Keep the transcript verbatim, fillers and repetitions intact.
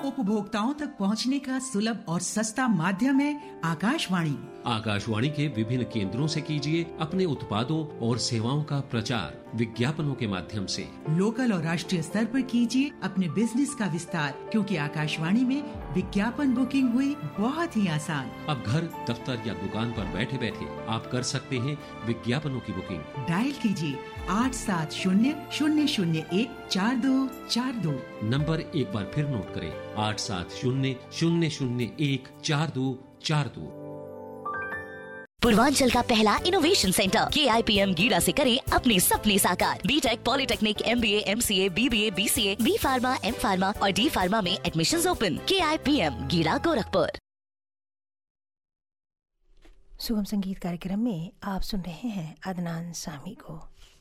उपभोक्ताओं तक पहुंचने का सुलभ और सस्ता माध्यम है आकाशवाणी। आकाशवाणी के विभिन्न केंद्रों से कीजिए अपने उत्पादों और सेवाओं का प्रचार विज्ञापनों के माध्यम से। लोकल और राष्ट्रीय स्तर पर कीजिए अपने बिजनेस का विस्तार, क्योंकि आकाशवाणी में विज्ञापन बुकिंग हुई बहुत ही आसान। अब घर, दफ्तर या दुकान पर बैठे बैठे आप कर सकते हैं विज्ञापनों की बुकिंग। डायल कीजिए आठ सात शून्य शून्य शून्य एक चार दो चार दो। नंबर एक बार फिर नोट करें, आठ सात शून्य शून्य शून्य एक चार दो चार दो। पूर्वांचल का पहला इनोवेशन सेंटर के आई पी एम गीरा से करें अपने सपने साकार। बीटेक, पॉलिटेक्निक, एम बी ए, एम सी ए, बी बी ए, बी सी ए, बी फार्मा, एम फार्मा और डी फार्मा में एडमिशंस ओपन। के आई पी एम गीरा, गोरखपुर। सुगम संगीत कार्यक्रम में आप सुन रहे हैं अदनान सामी को।